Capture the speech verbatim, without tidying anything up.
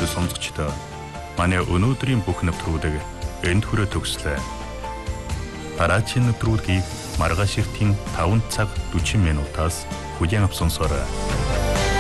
хүнд сонсогчдоо манай өнөөдрийн бүх нэвтрүүлэг энд хүрээ төгслөө. Дараагийн нэвтрүүлгийг маргааш эртийн таван цаг дөрвөн минутаас хүлээн авсан сорой.